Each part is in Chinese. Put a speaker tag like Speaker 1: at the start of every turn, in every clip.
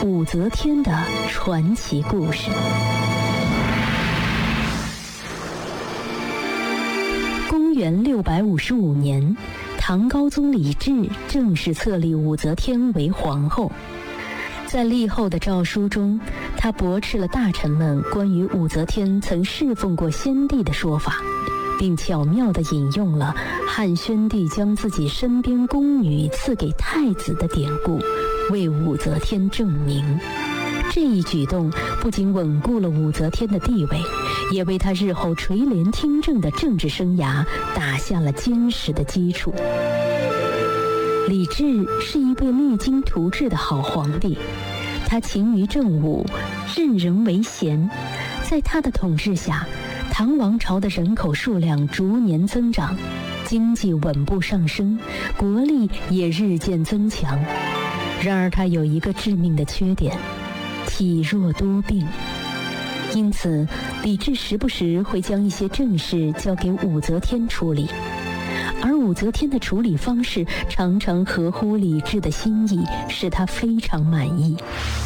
Speaker 1: 武则天的传奇故事。公元655年，唐高宗李治正式册立武则天为皇后。在立后的诏书中，他驳斥了大臣们关于武则天曾侍奉过先帝的说法，并巧妙地引用了汉宣帝将自己身边宫女赐给太子的典故，为武则天证明。这一举动不仅稳固了武则天的地位，也为她日后垂帘听政的政治生涯打下了坚实的基础。李治是一位励精图治的好皇帝，他勤于政务，任人唯贤。在他的统治下，唐王朝的人口数量逐年增长，经济稳步上升，国力也日渐增强。然而他有一个致命的缺点，体弱多病。因此李治时不时会将一些政事交给武则天处理，而武则天的处理方式常常合乎李治的心意，使他非常满意。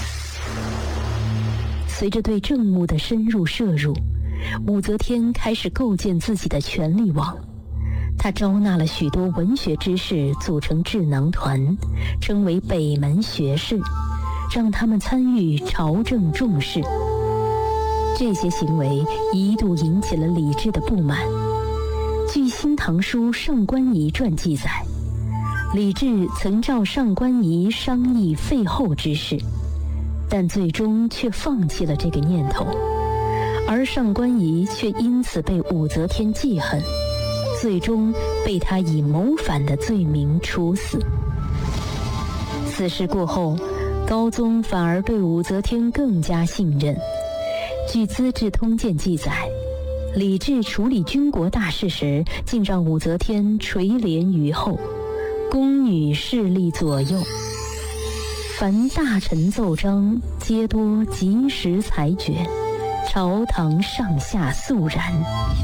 Speaker 1: 随着对政务的深入涉入，武则天开始构建自己的权力网。她招纳了许多文学知识，组成智囊团，称为北门学士，让他们参与朝政重视。这些行为一度引起了李治的不满。据《新唐书·上官仪传》记载，李治曾召上官仪商议废后之事，但最终却放弃了这个念头，而上官仪却因此被武则天记恨，最终被他以谋反的罪名处死。此事过后，高宗反而对武则天更加信任。据《资治通鉴》记载，李治处理军国大事时，竟让武则天垂帘于后，宫女侍立左右，凡大臣奏章，皆多及时裁决，朝堂上下肃然。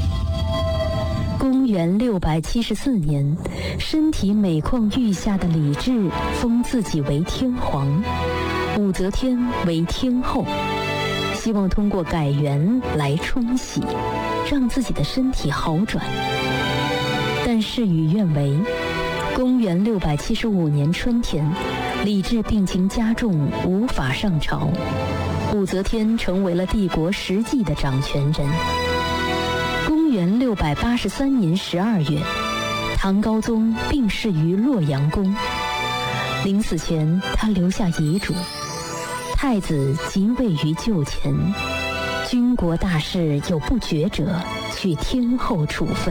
Speaker 1: 公元674年，身体每况愈下的李治封自己为天皇，武则天为天后，希望通过改元来冲洗，让自己的身体好转。但事与愿违，公元675年春天，李治病情加重，无法上朝，武则天成为了帝国实际的掌权人。公元683年12月，唐高宗病逝于洛阳宫。临死前，他留下遗嘱：太子即位于就前，军国大事有不决者，取天后处分。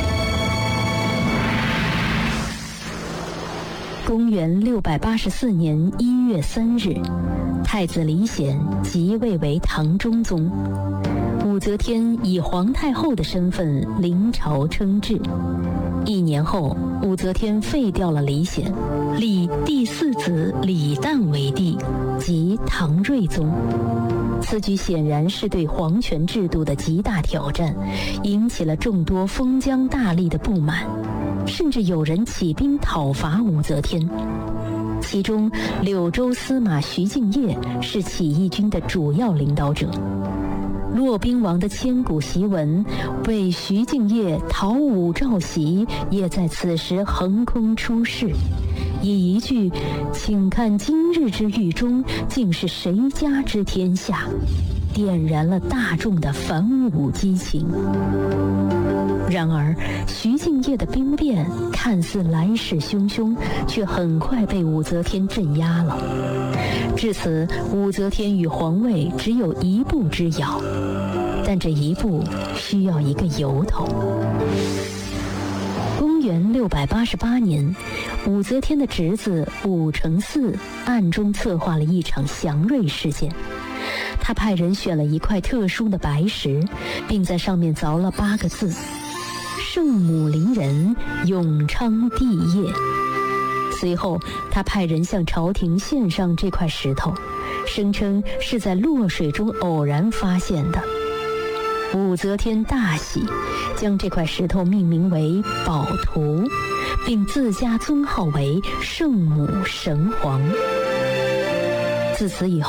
Speaker 1: 公元684年1月3日，太子李显即位为唐中宗，武则天以皇太后的身份临朝称制。1年后，武则天废掉了李显，立第4子李旦为帝，即唐睿宗。此举显然是对皇权制度的极大挑战，引起了众多封疆大吏的不满，甚至有人起兵讨伐武则天。其中，柳州司马徐敬业是起义军的主要领导者。骆宾王的千古檄文为徐敬业讨武召檄也在此时横空出世，以一句“请看今日之狱中，竟是谁家之天下”，点燃了大众的反武激情。然而，徐敬业的兵变看似来势汹汹，却很快被武则天镇压了。至此，武则天与皇位只有一步之遥，但这一步需要一个由头。公元688年，武则天的侄子武承嗣暗中策划了一场祥瑞事件。他派人选了一块特殊的白石，并在上面凿了8个字：圣母临人，永昌帝业。随后，他派人向朝廷献上这块石头，声称是在洛水中偶然发现的。武则天大喜，将这块石头命名为宝图，并自家尊号为圣母神皇。自此以后，